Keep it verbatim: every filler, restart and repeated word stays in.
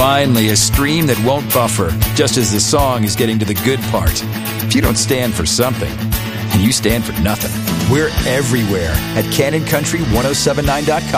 Finally, a stream that won't buffer, just as the song is getting to the good part. If you don't stand for something, and you stand for nothing. We're everywhere at Cannon Country ten seventy-nine dot com.